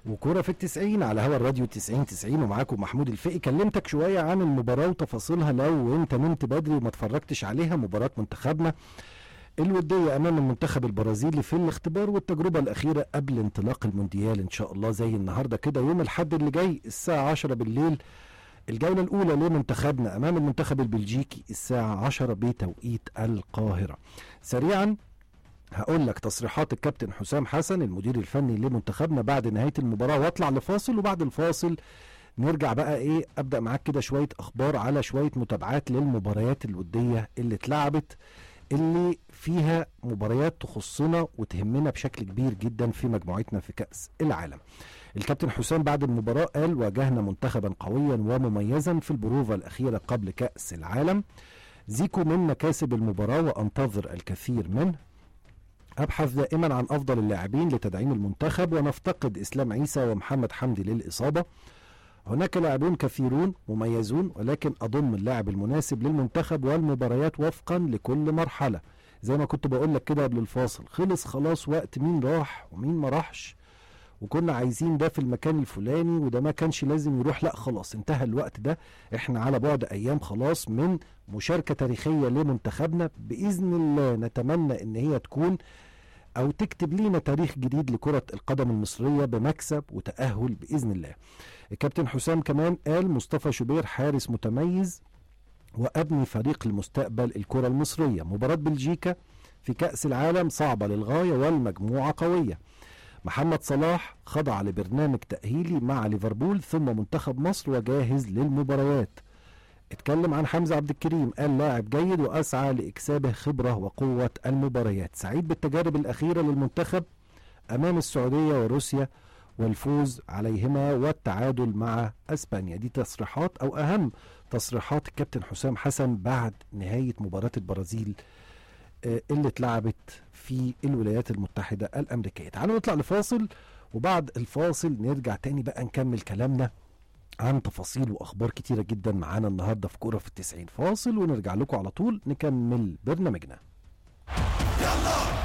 وكورة في ال90 على هوا الراديو 90 ومعاكم محمود الفقي. كلمتك شوية عن المباراة وتفاصيلها لو انت نمت بدري وما اتفرجتش عليها. مباراة منتخبنا الودية امام المنتخب البرازيلي في الاختبار والتجربة الاخيرة قبل انطلاق المونديال ان شاء الله زي النهاردة كده يوم الاحد اللي جاي الساعة 10 بالليل. الجولة الاولى لمنتخبنا امام المنتخب البلجيكي الساعة 10 بتوقيت القاهرة. سريعا هقول لك تصريحات الكابتن حسام حسن المدير الفني لمنتخبنا بعد نهاية المباراة واطلع لفاصل، وبعد الفاصل نرجع بقى ابدأ معاك كده شوية اخبار على شوية متابعات للمباريات الودية اللي اتلعبت، اللي فيها مباريات تخصنا وتهمنا بشكل كبير جدا في مجموعتنا في كأس العالم. الكابتن حسام بعد المباراة قال: واجهنا منتخبا قويا ومميزا في البروفة الأخيرة قبل كأس العالم. زيكو من مكاسب المباراة وأنتظر الكثير منه. أبحث دائما عن أفضل اللاعبين لتدعيم المنتخب ونفتقد إسلام عيسى ومحمد حمدي للإصابة. هناك لاعبون كثيرون مميزون ولكن أضم اللاعب المناسب للمنتخب والمباريات وفقا لكل مرحلة. زي ما كنت بقول لك كده قبل الفاصل، خلص خلاص وقت مين راح ومين ما راحش، وكنا عايزين ده في المكان الفلاني وده ما كانش لازم يروح، لا خلاص انتهى الوقت ده. احنا على بعد ايام خلاص من مشاركة تاريخية لمنتخبنا بإذن الله، نتمنى ان هي تكون او تكتب لينا تاريخ جديد لكرة القدم المصرية بمكسب وتأهل بإذن الله. الكابتن حسام كمان قال: مصطفى شوبير حارس متميز وأبني فريق المستقبل الكرة المصرية. مباراة بلجيكا في كأس العالم صعبة للغاية والمجموعة قوية. محمد صلاح خضع لبرنامج تأهيلي مع ليفربول ثم منتخب مصر وجاهز للمباريات. اتكلم عن حمزة عبد الكريم، قال: لاعب جيد وأسعى لإكسابه خبرة وقوة المباريات. سعيد بالتجارب الأخيرة للمنتخب أمام السعودية وروسيا والفوز عليهما والتعادل مع أسبانيا. دي تصريحات أو أهم تصريحات الكابتن حسام حسن بعد نهاية مباراة البرازيل اللي اتلعبت في الولايات المتحدة الأمريكية. تعالوا نطلع لفاصل، وبعد الفاصل نرجع تاني بقى نكمل كلامنا عن تفاصيل وأخبار كتيرة جدا معانا النهاردة في كورة في ال90. فاصل ونرجع لكم على طول نكمل برنامجنا. يلا